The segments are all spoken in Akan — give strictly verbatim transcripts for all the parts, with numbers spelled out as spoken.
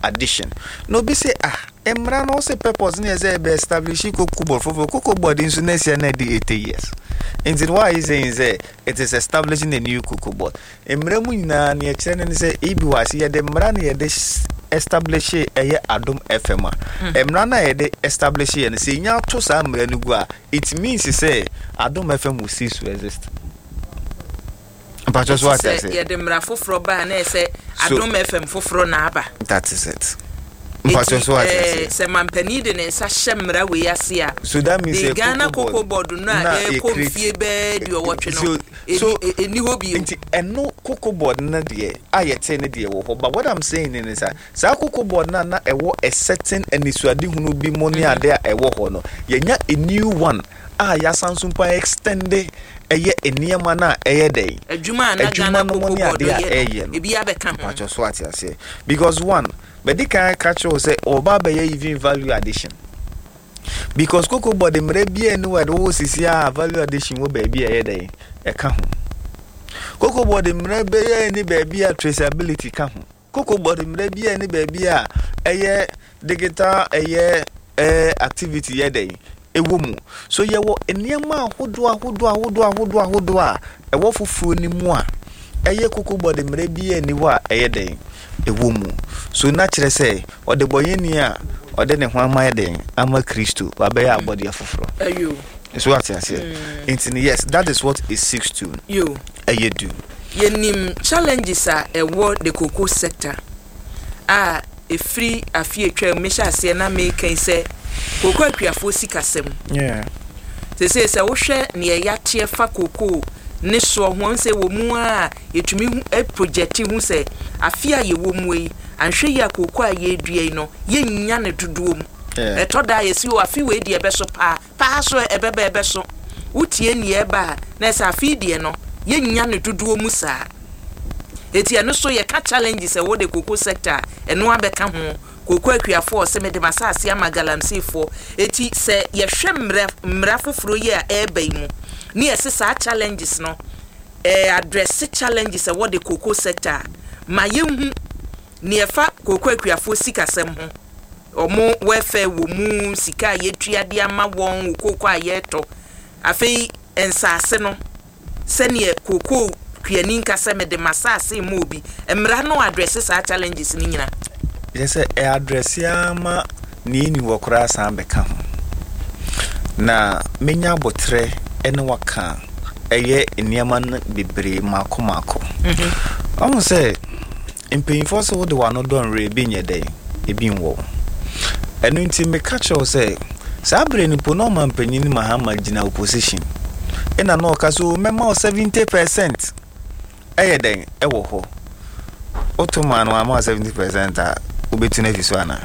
addition. No be say ah emra no say purpose na say be establishing cocoa board for cocoa board in Sunday na di eighty years. And why is saying say it is establishing a new cocoa board. Emra mu na na kire ne say e bi wase ye de emra na ye de establish a Adom F M. Emra na ye de establish ye ne say nya to sa emra no gu a it means say Adom F M will cease to exist. But just what I say. Yeah, the mrafofro ba na say Adom F M fofro na aba. That is it. But just what I say. Se mampani de ne sa hemra we ase a. So that means the Ghana cocoa board na e ko fie be de wotwe no. So eni ho bi. And no cocoa board na de ayete ne de wo ho. But what I'm saying is that sa cocoa board na na e wo a certain enisuade hunu bi money ade a e wo ho no. Ye nya a new one. Ah, ya sansumpa extende eye eniema na eye dey adwuma na Ghana cocoa board ye e bia be kan ho just what you say because one but they can catch you say oba be even value addition because cocoa board mre bia enu we do sisi a value addition wo ba bia eye dey e ka ho cocoa board mre be eni ba bia traceability ka ho cocoa board mre bia eni ba bia eye digital eye eh activity ye dey ewomu so ye wo eniema ahodo ahodo ahodo ahodo ahodo a ewo fufuo ni mu a eye cocoa board mre bia ni wa eye den ewomu so na kire say ode boyeni a ode ne ho ama den ama Kristo wa be ya body afoforo ayo so what I say mm. Yes, that is what it seeks to you eye do yenim challenges a ewo the cocoa sector a e free afie twa mesha ase na make say koko akuafo sikasem yeah se se se wo hwe ne ya tie fa koko ne so ho se wo mu a etumi e project hu se afia ye wo mu yi anhwe ya koko a ye dua no ye nya ne dodoom e to da ye si wo afi we die be so pa pa so e be be be so utie ne e ba na se afi die no ye nya ne dodoom sa eti eno so ye ka challenges e wo de koko sector eno abeka ho koko akuafo se me de masase amagalamsi fo eti se ye hwe mra foforo ye a eba mu ni ese sa challenges no eh address challenges e what the cocoa sector ma ye hu ni efa koko akuafo sikasem ho omo wefe wo mu sika ye tuade ama won koko ayeto afei ensase no se ne koko kuani nkase me de masase mu obi emra no address sa challenges ni nyina. Yes, a address yama ni ni wokra san beka ho na menya botre ene waka eye eniama na bebre mako mako mhm am say impeyfo so de wa no don re bi nye dey e bi nwo enu nti me catch you say sabre ni pono ma mpanyin mahama gina opposition ena no ka so mema seventy percent eye den e wo ho otoman wa ma seventy percent a ubetuna fiswana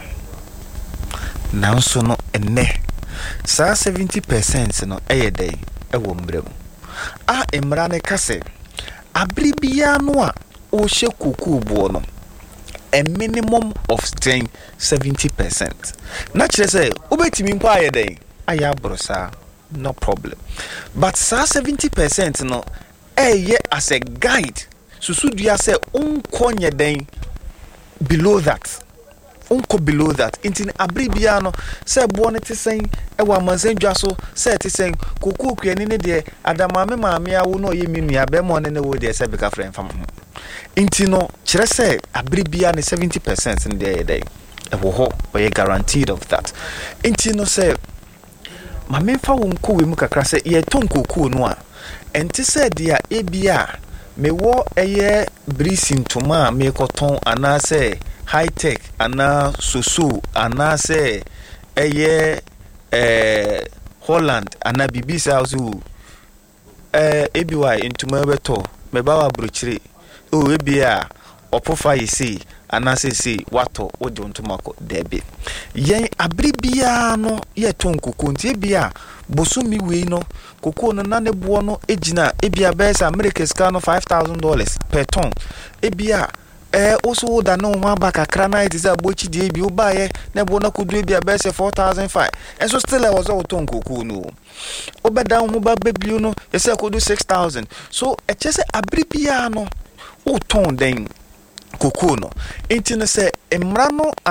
nanso no enne sa seventy percent no eye dey e wo mbrem a emra ne kase abribia no a o hye kuku bo no a minimum of ten seventy percent na kire say ubetimi mpa aye dey aya brosa no problem but sa seventy percent no eye as a guide susu dua say unkonye den below that unko below that intin abribia no say bo ne tesen e wa manzandwa so say tesen koku kuani ne de adamame maame awo no ye minua be mo ne ne wo de say beka frem fam intin no kire say abribia ne seventy percent ne de dey e wo ho we guaranteed of that intin no say maame fa wo nko we mu kakra say ye ton koku no a enti say dia ebia mewo eye brisin toma me koton anase high tech ana soso anase eye eh Holland ana bibisa also eh ebiwa intuma beto me bawa brochire o ebia opofa yisi anase si wato odi ontumako debe yen abribia no ye tonkoko nti ebia bosumi we no koko no nane bo no ejina ebia besa America ska no five thousand dollars per ton ebia eh also da no ho aba kakra na it is abochi de ebi obaye na bo na kodu ebia besa four thousand five and so still I was all tonkoko no obeda ho ba bebiu no yesa kodu six thousand so e chese abribia no o ton den koko no enti no se emra no